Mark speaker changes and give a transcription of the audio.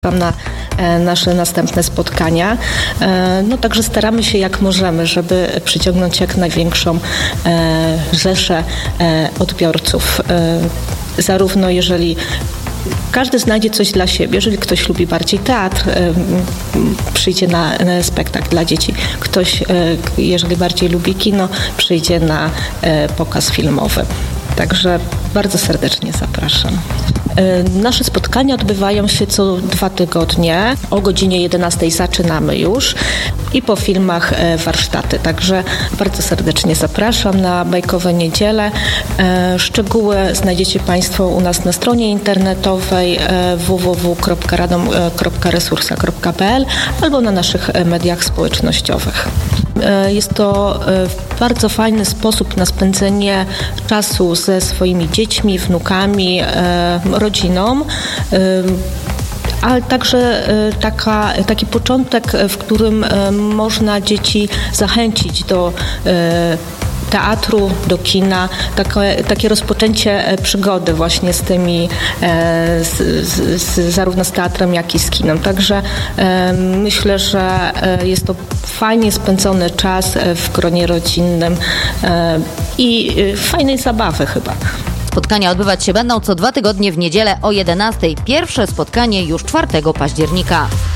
Speaker 1: Na nasze następne spotkania. Także staramy się jak możemy, żeby przyciągnąć jak największą rzeszę odbiorców. Zarówno jeżeli każdy znajdzie coś dla siebie. Jeżeli ktoś lubi bardziej teatr, przyjdzie na spektakl dla dzieci. Ktoś, jeżeli bardziej lubi kino, przyjdzie na pokaz filmowy. Także bardzo serdecznie zapraszam. Nasze spotkania odbywają się co 2 tygodnie. O godzinie 11 zaczynamy już i po filmach warsztaty. Także bardzo serdecznie zapraszam na Bajkowe Niedziele. Szczegóły znajdziecie Państwo u nas na stronie internetowej www.radom.resursa.pl albo na naszych mediach społecznościowych. Jest to bardzo fajny sposób na spędzenie czasu ze swoimi dziećmi, wnukami, rodziną, ale także taki początek, w którym można dzieci zachęcić do teatru, do kina, takie rozpoczęcie przygody właśnie z tymi, zarówno z teatrem, jak i z kinem. Także myślę, że jest to fajnie spędzony czas w gronie rodzinnym i fajnej zabawy chyba.
Speaker 2: Spotkania odbywać się będą co 2 tygodnie w niedzielę o 11:00. Pierwsze spotkanie już 4 października.